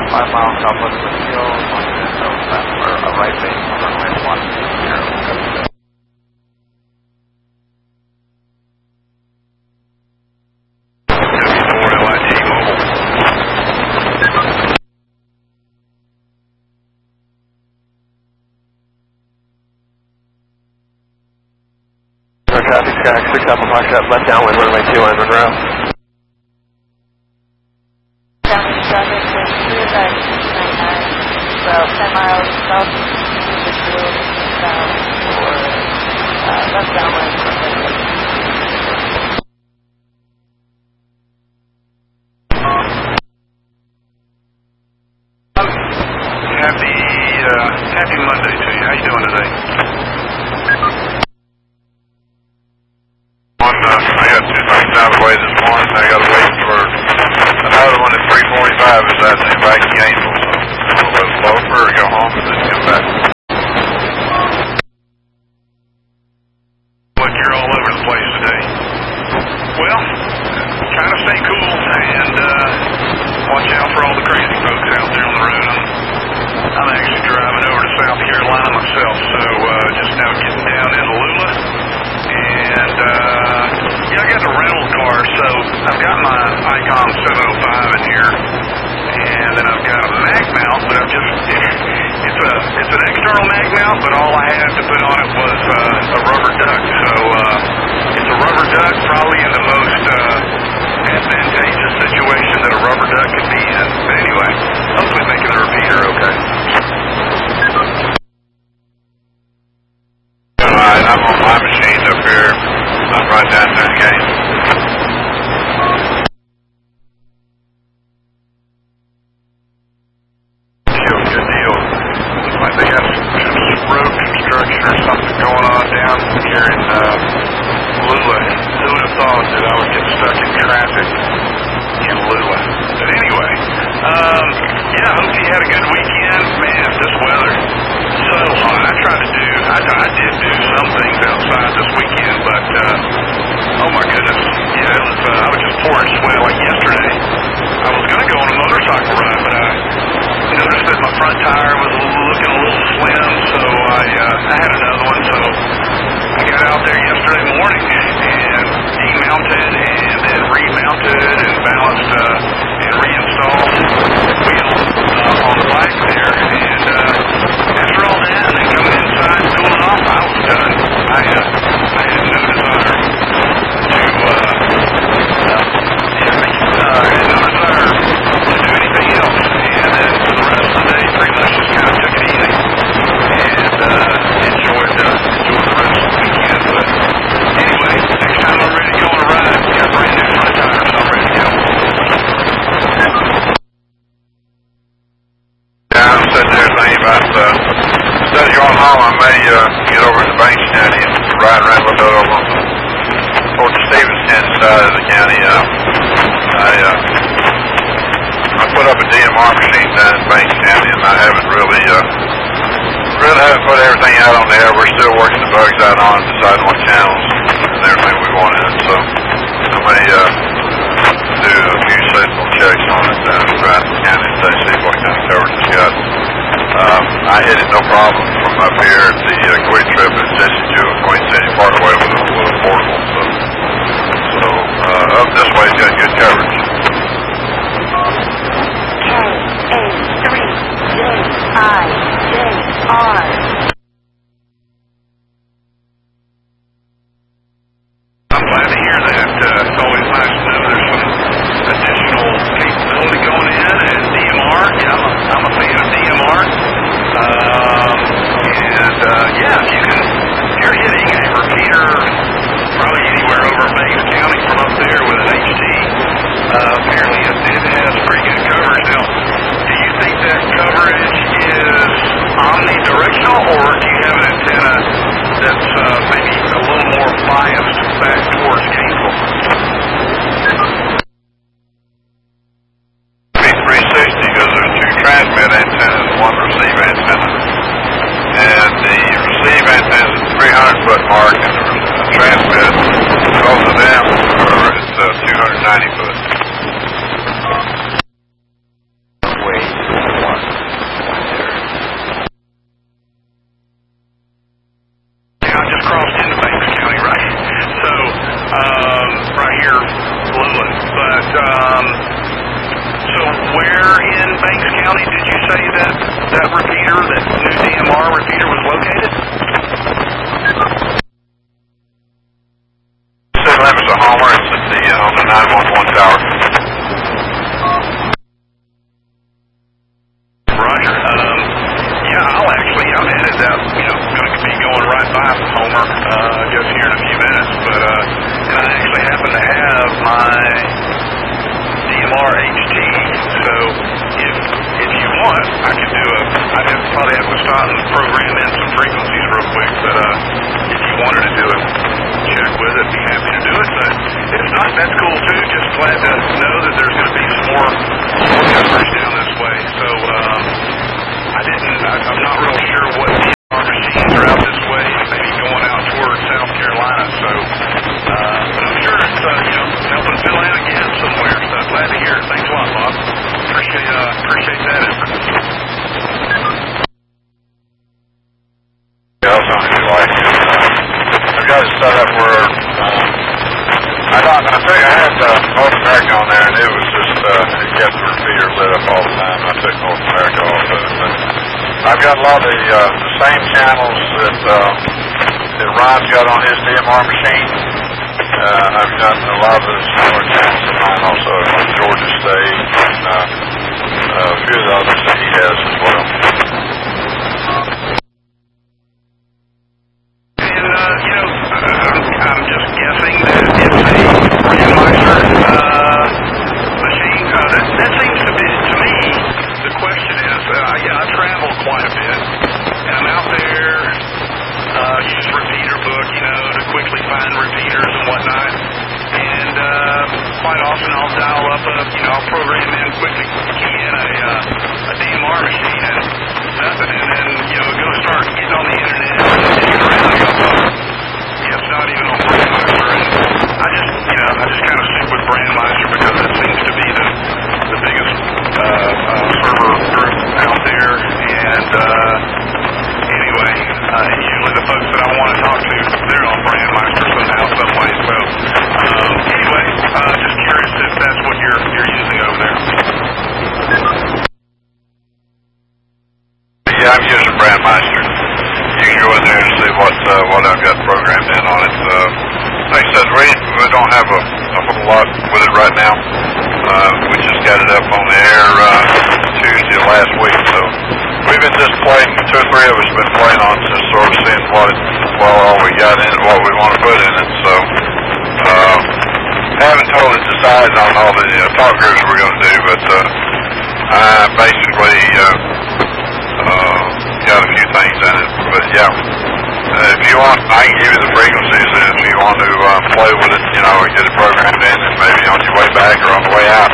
5 miles southwest of the field, or a right base on runway 10. Traffic Sky 6 Alpha Foxtrot, left downwind, runway 21, Monroe. Downwind traffic, Suicide 299, about 10 miles south of the field, bound for left downwind, runway 8. Happy Monday to you. How you doing today? I got 2 things out of the way this morning. I got to wait for another one at 3:45. Is that back in Gainesville? So I'm going to loafer or go home and then come back. Look, you're all over the place today. Well, trying to stay cool and watch out for all the crazy folks out there on the road. I'm actually driving over to South Carolina myself, so just now getting down into Lula. And, I got a rental car, so I've got my Icon 705 in here, and then I've got a mag mount, but it's an external mag mount, but all I had to put on it was a rubber duck, so it's a rubber duck, probably in the most advantageous situation that a rubber duck could be in, but anyway, hopefully making the repeater okay. Alright, I'm on my machine up here. I'm right down there in the game. Good deal. Looks like they got some road construction or something going on down here in Lula. Who would have thought that I would get stuck in traffic in Lula? But anyway, I hope you had a good weekend. Man, this weather so hot. I did do some things outside this weekend, but oh my goodness, I was just pouring sweat. Like yesterday, I was going to go on a motorcycle ride, but I noticed that my front tire was looking a little slim, so I had another one, so I got out there yesterday morning and demounted and then remounted and balanced and reinstalled wheels on the bike there, and after all that, and then coming inside and cooling off, I was done. I had no desire to do anything else, and then for the rest of the day, pretty much just kind of took it easy and enjoyed the rest of the weekend. But anyway, next time I'm ready to go on a ride, I got brand new front tires, so I'm ready to go. Yeah, I'm sitting there thinking about instead of going home, I may get over to Banks County and ride around a little bit over toward the Stevenson side of the county. I put up a DMR machine down in Banks County, and I haven't really haven't put everything out on there. We're still working the bugs out on it, deciding what channels and everything we want in. So I may do a few signal checks on it down in Bradford County today, see what kind of coverage it's got. I hit it no problem from up here at the Quick Trip at Jesse Jewel, Queen City, part of the way with a portable. So up this way, it's got good coverage. KA3JIJR. I'm glad to hear that. It's always nice to know there's some additional capability going in, and DMR, I'm a fan of DMR. If you're hitting a repeater probably anywhere over Banks County from up there with an HD, apparently it has pretty good coverage. Now, do you think that coverage is omnidirectional, or do you have an antenna that's maybe a little more biased back towards Gainesville? 360 because there's 2 transmit antennas and 1 receive antenna. And the receive antenna is the 300-foot mark, and the transmit, both of them are at 290 foot. Wait. appreciate that. Yeah, that's something you like. I've got it set up where I tell you, I had North America on there, and it was just it kept the repeater lit up all the time. I took North America off of it, but I've got a lot of the same channels that Ron's got on his DMR machine. I've got a lot of the similar channels of mine also, like Georgia State, and a few of the others that he has as well. I'm just guessing that it's a Brandmeister machine. That seems to be, to me, the question is, I travel quite a bit, and I'm out there, use repeater book, to quickly find repeaters and whatnot, and quite often I'll dial up I'll program in quickly, key in a DMR machine, and nothing, and then, go start getting on the internet and digging around, and go, it's not even on Brandmeister, and I just kind of stick with Brandmeister because it seems to be the biggest server group out there, and anyway, usually the folks that I want to talk to, they're on Brandmeister somehow, some way, so anyway, just curious if that's what you're using over there. Yeah, I'm using Brandmeister. You can go in there and see what I've got programmed in on it. Like I said, we don't have a whole lot with it right now. We just got it up on the air Tuesday of last week, so we've been just playing. 2 or 3 of us have been playing on just sort of seeing all we got in it, what we want to put in it. So haven't totally decided on all the talk groups we're going to do, but I basically got a few things in it. But yeah, if you want, I can give you the frequencies, and if you want to play with it, and get it programmed in, and maybe on your way back or on the way out.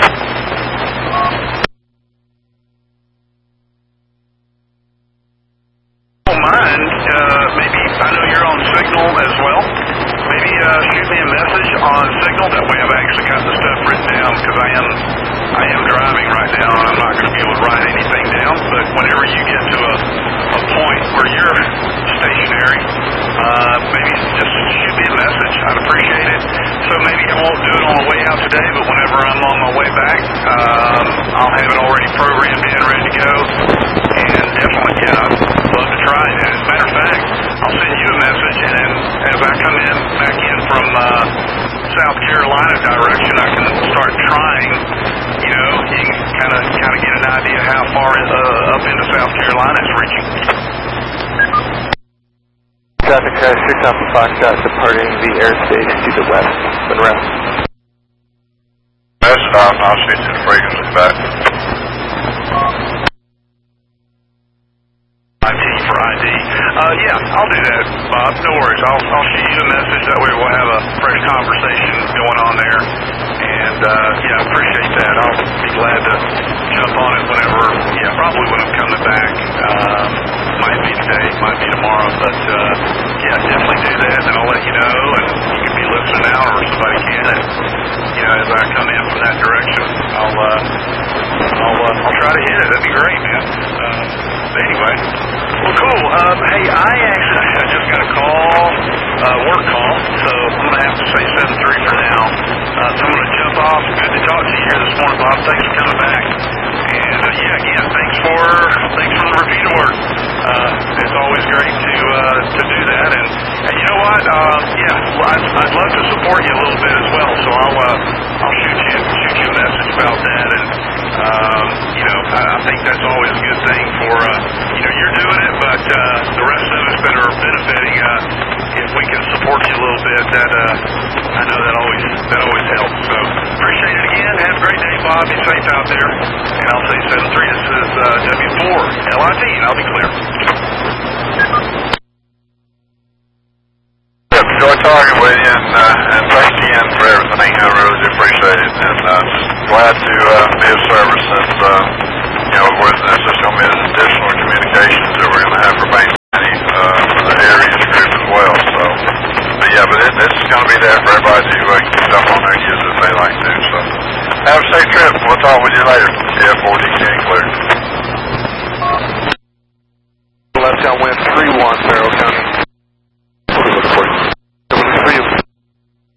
Don't mind, maybe, I know you're on Signal as well, maybe shoot me a message on Signal, that way I've actually got the stuff written down, because I am driving right now, and I'm not going to be able to write anything down, but whenever you get to a point where you're stationary, maybe just shoot me a message, I'd appreciate it. So maybe I won't do it on the way out today, but whenever I'm on my way back, I'll have it already programmed in, ready to go, and definitely, I'd love to try it. And as a matter of fact, I'll send you a message, and then as I come back in from South Carolina direction, I can start trying, you can kind of get an idea how far up into South Carolina it's reaching. Traffic crash 6 Alpha Foxtrot departing the airspace to the west. Monroe. That's fine. I'll shoot you the frequency back. IT for ID. Yeah, I'll do that, Bob. No worries. I'll shoot you a message. That way we'll have a fresh conversation going on there. And, I appreciate that. I'll be glad to jump on it whenever, probably when I'm coming back. Might be today, might be tomorrow, but, definitely do that. And I'll let you know, and you can be listening out, or somebody can. And, as I come in from that direction, I'll try to hit it. That'd be great, man. Anyway, well, cool. Hey, I just got a call, work call, so I'm going to have to say 7-3 for now. So I'm going to jump off. Good to talk to you here this morning, Bob. Thanks for coming back. And, again, thanks for the repeater work. It's always great to do that. And you know what? I'd love to support you a little bit as well. So I'll shoot you a message about that. And I think that's always a good thing for you're doing it, but the rest of us that are benefiting, if we can support you a little bit, that I know that always helps. So appreciate it again. Have a great day, Bob. Be safe out there. And I'll say 7-3. This is W4 LIT, and I'll be clear. Enjoy talking with you, and thanks again for everything. I really do appreciate it, and just glad to be of service. And this is going to be an additional communications that we're going to have for Bank County for the areas group as well. So, but this is going to be there for everybody to jump on there and use it if they like to. So, have a safe trip. We'll talk with you later. Yeah, 4D King, clear.